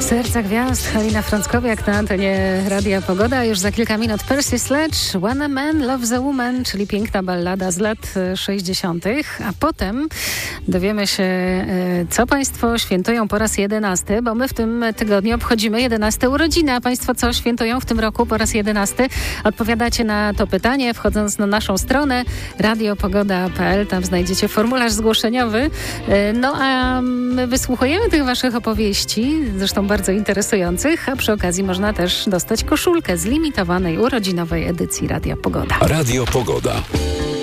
Serca Gwiazd, Halina Frąckowiak na antenie Radia Pogoda. Już za kilka minut Percy Sledge, When a Man Loves a Woman, czyli piękna ballada z lat 60. A potem dowiemy się, co Państwo świętują po raz 11, bo my w tym tygodniu obchodzimy 11 urodziny. A Państwo co świętują w tym roku po raz 11? Odpowiadacie na to pytanie, wchodząc na naszą stronę radiopogoda.pl. Tam znajdziecie formularz zgłoszeniowy. No a my wysłuchujemy tych Waszych opowieści, zresztą bardzo interesujących, a przy okazji można też dostać koszulkę z limitowanej urodzinowej edycji Radia Pogoda. Radio Pogoda.